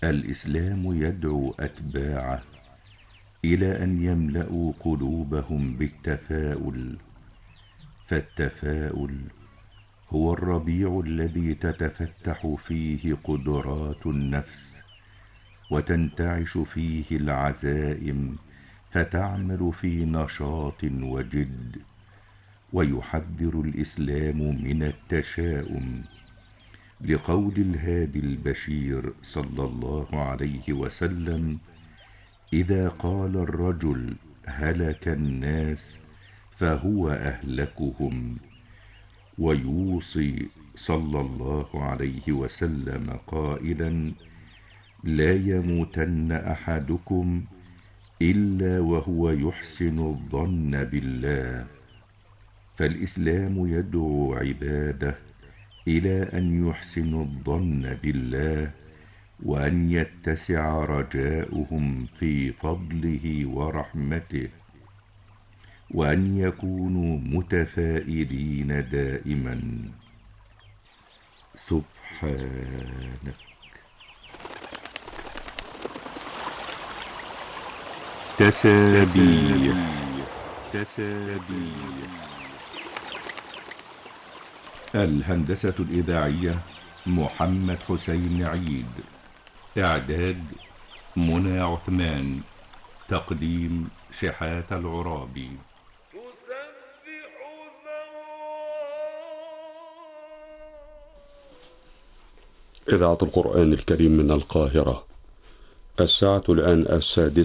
الإسلام يدعو أتباعه إلى أن يملأوا قلوبهم بالتفاؤل، فالتفاؤل هو الربيع الذي تتفتح فيه قدرات النفس، وتنتعش فيه العزائم، فتعمل في نشاط وجد. ويحذر الإسلام من التشاؤم، لقول الهادي البشير صلى الله عليه وسلم: إذا قال الرجل هلك الناس فهو أهلكهم. ويوصي صلى الله عليه وسلم قائلا: لا يموتن أحدكم إلا وهو يحسن الظن بالله. فالإسلام يدعو عباده إلى أن يحسنوا الظن بالله، وأن يتسع رجاؤهم في فضله ورحمته، وأن يكونوا متفائلين دائما. سبحانك. تسابيح. الهندسة الإذاعية محمد حسين عيد. إعداد منى عثمان. تقديم شحات العرابي. إذاعة القرآن الكريم من القاهرة. الساعة الآن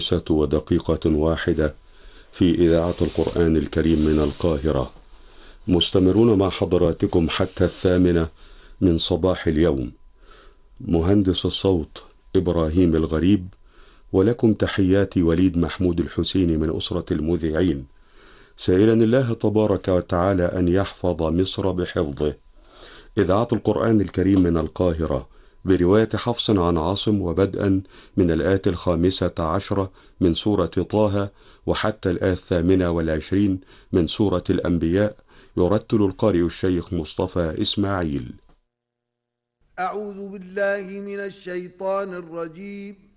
6:01 في إذاعة القرآن الكريم من القاهرة. مستمرون مع حضراتكم حتى 8 من صباح اليوم. مهندس الصوت إبراهيم الغريب، ولكم تحياتي وليد محمود الحسيني من أسرة المذيعين، سائلا الله تبارك وتعالى أن يحفظ مصر بحفظه. إذاعة القرآن الكريم من القاهرة برواية حفص عن عاصم، وبدءا من الآية 15 من سورة طه وحتى الآية 28 من سورة الأنبياء، يرتل القارئ الشيخ مصطفى إسماعيل. أعوذ بالله من الشيطان الرجيم.